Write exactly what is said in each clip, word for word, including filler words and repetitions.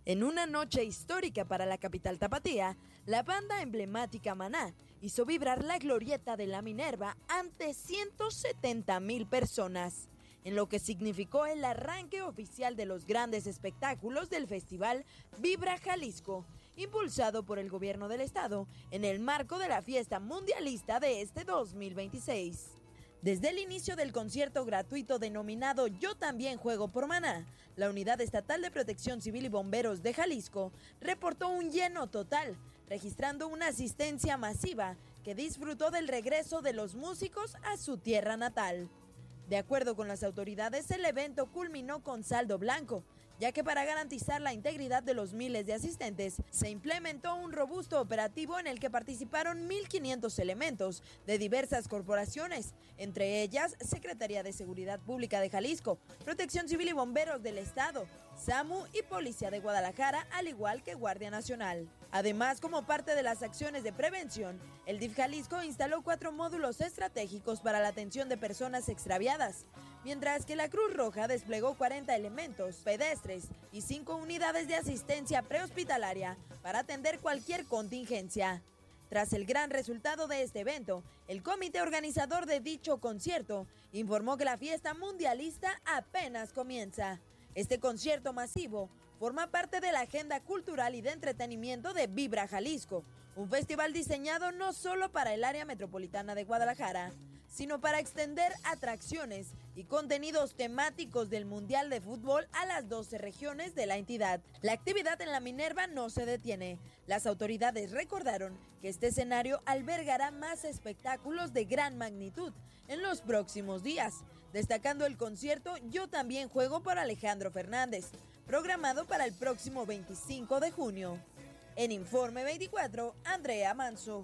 En una noche histórica para la capital tapatía, la banda emblemática Maná hizo vibrar la glorieta de la Minerva ante ciento setenta mil personas, en lo que significó el arranque oficial de los grandes espectáculos del festival Vibra Jalisco, impulsado por el gobierno del estado en el marco de la fiesta mundialista de este dos mil veintiséis. Desde el inicio del concierto gratuito denominado Yo También Juego por Maná, la Unidad Estatal de Protección Civil y Bomberos de Jalisco reportó un lleno total, registrando una asistencia masiva que disfrutó del regreso de los músicos a su tierra natal. De acuerdo con las autoridades, el evento culminó con saldo blanco, ya que para garantizar la integridad de los miles de asistentes, se implementó un robusto operativo en el que participaron mil quinientos elementos de diversas corporaciones, entre ellas Secretaría de Seguridad Pública de Jalisco, Protección Civil y Bomberos del Estado, SAMU y Policía de Guadalajara, al igual que Guardia Nacional. Además, como parte de las acciones de prevención, el D I F Jalisco instaló cuatro módulos estratégicos para la atención de personas extraviadas, mientras que la Cruz Roja desplegó cuarenta elementos, pedestres y cinco unidades de asistencia prehospitalaria para atender cualquier contingencia. Tras el gran resultado de este evento, el comité organizador de dicho concierto informó que la fiesta mundialista apenas comienza. Este concierto masivo forma parte de la agenda cultural y de entretenimiento de Vibra Jalisco, un festival diseñado no solo para el área metropolitana de Guadalajara, sino para extender atracciones y contenidos temáticos del Mundial de Fútbol a las doce regiones de la entidad. La actividad en la Minerva no se detiene. Las autoridades recordaron que este escenario albergará más espectáculos de gran magnitud en los próximos días, destacando el concierto Yo También Juego por Alejandro Fernández, programado para el próximo veinticinco de junio. En Informe veinticuatro, Andrea Manso.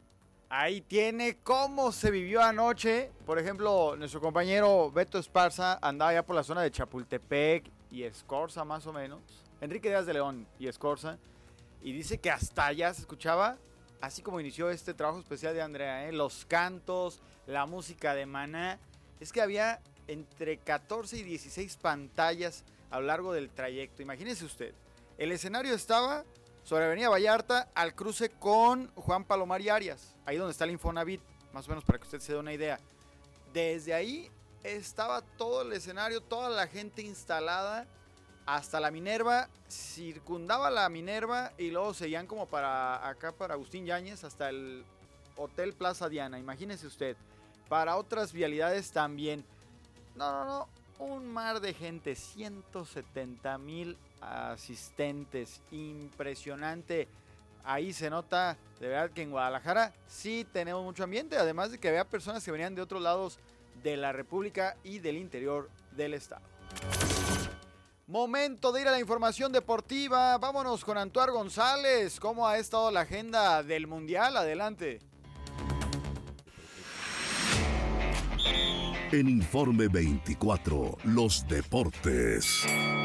Ahí tiene cómo se vivió anoche. Por ejemplo, nuestro compañero Beto Esparza andaba ya por la zona de Chapultepec y Escorza, más o menos. Enrique Díaz de León y Escorza. Y dice que hasta allá se escuchaba, así como inició este trabajo especial de Andrea, ¿eh? Los cantos, la música de Maná. Es que había entre catorce y dieciséis pantallas a lo largo del trayecto. Imagínese usted, el escenario estaba sobre Avenida Vallarta, al cruce con Juan Palomar y Arias, ahí donde está el Infonavit, más o menos para que usted se dé una idea. Desde ahí estaba todo el escenario, toda la gente instalada, hasta la Minerva, circundaba la Minerva y luego seguían como para acá, para Agustín Yáñez, hasta el Hotel Plaza Diana, imagínese usted. Para otras vialidades también. No, no, no, un mar de gente, ciento setenta mil asistentes, impresionante. Ahí se nota de verdad que en Guadalajara sí tenemos mucho ambiente, además de que había personas que venían de otros lados de la República y del interior del estado. Momento de ir a la información deportiva. Vámonos con Antuar González. ¿Cómo ha estado la agenda del Mundial? Adelante. En Informe veinticuatro, los deportes.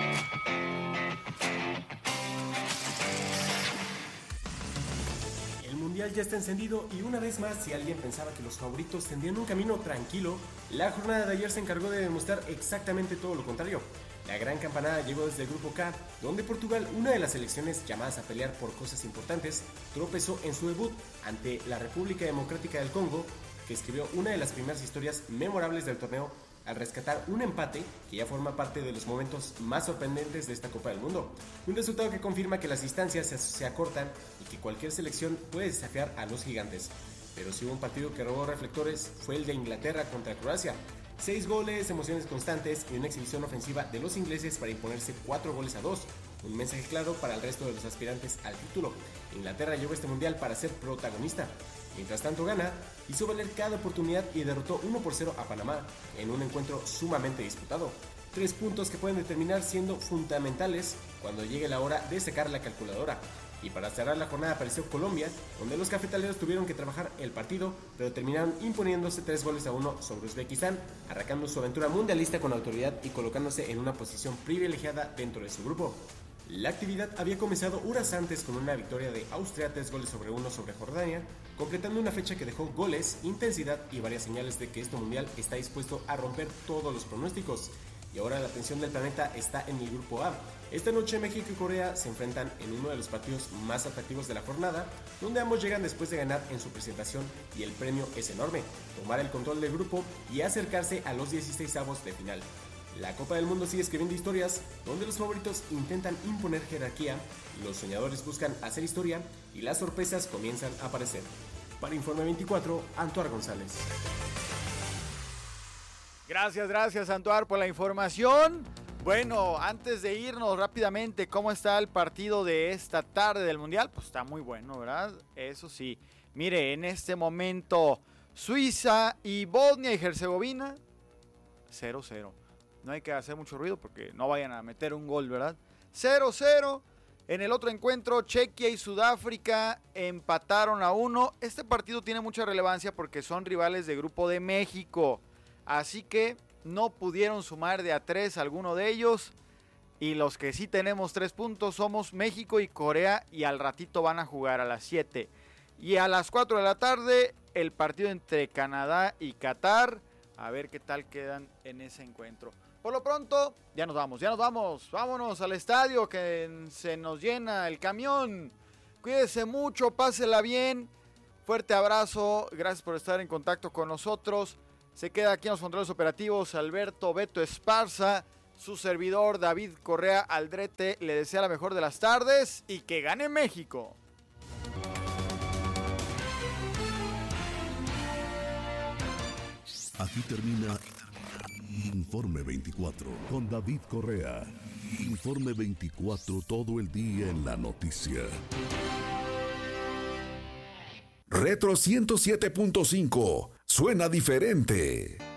El Mundial ya está encendido y una vez más, si alguien pensaba que los favoritos tendrían un camino tranquilo, la jornada de ayer se encargó de demostrar exactamente todo lo contrario. La gran campanada llegó desde el Grupo K, donde Portugal, una de las selecciones llamadas a pelear por cosas importantes, tropezó en su debut ante la República Democrática del Congo, que escribió una de las primeras historias memorables del torneo al rescatar un empate que ya forma parte de los momentos más sorprendentes de esta Copa del Mundo. Un resultado que confirma que las distancias se, se acortan y que cualquier selección puede desafiar a los gigantes. Pero si hubo un partido que robó reflectores, fue el de Inglaterra contra Croacia. Seis goles, emociones constantes y una exhibición ofensiva de los ingleses para imponerse cuatro goles a dos. Un mensaje claro para el resto de los aspirantes al título. Inglaterra llegó a este mundial para ser protagonista. Mientras tanto, Ghana hizo valer cada oportunidad y derrotó uno por cero a Panamá en un encuentro sumamente disputado. Tres puntos que pueden determinar siendo fundamentales cuando llegue la hora de sacar la calculadora. Y para cerrar la jornada apareció Colombia, donde los cafetaleros tuvieron que trabajar el partido, pero terminaron imponiéndose tres goles a uno sobre Uzbekistán, arrancando su aventura mundialista con autoridad y colocándose en una posición privilegiada dentro de su grupo. La actividad había comenzado horas antes con una victoria de Austria, tres goles sobre uno sobre Jordania, completando una fecha que dejó goles, intensidad y varias señales de que este mundial está dispuesto a romper todos los pronósticos. y ahora la atención del planeta está en el grupo A. Esta noche México y Corea se enfrentan en uno de los partidos más atractivos de la jornada, donde ambos llegan después de ganar en su presentación y el premio es enorme, tomar el control del grupo y acercarse a los dieciseisavos de final. La Copa del Mundo sigue escribiendo historias, donde los favoritos intentan imponer jerarquía, los soñadores buscan hacer historia y las sorpresas comienzan a aparecer. Para Informe veinticuatro, Antoar González. Gracias, gracias Antoar por la información. Bueno, antes de irnos rápidamente, ¿cómo está el partido de esta tarde del Mundial? Pues está muy bueno, ¿verdad? Eso sí. Mire, en este momento Suiza y Bosnia y Herzegovina, cero cero. No hay que hacer mucho ruido porque no vayan a meter un gol, ¿verdad? cero cero. En el otro encuentro, Chequia y Sudáfrica empataron a uno. Este partido tiene mucha relevancia porque son rivales de grupo de México. Así que no pudieron sumar de a tres alguno de ellos. Y los que sí tenemos tres puntos somos México y Corea. Y al ratito van a jugar a las siete. Y a las cuatro de la tarde, el partido entre Canadá y Qatar. A ver qué tal quedan en ese encuentro. Por lo pronto, ya nos vamos, ya nos vamos. Vámonos al estadio que se nos llena el camión. Cuídese mucho, pásela bien. Fuerte abrazo, gracias por estar en contacto con nosotros. Se queda aquí en los controles operativos Alberto Beto Esparza. Su servidor David Correa Aldrete le desea la mejor de las tardes y que gane México. Aquí termina Informe veinticuatro con David Correa. Informe veinticuatro, todo el día en la noticia. Retro ciento siete punto cinco. Suena diferente.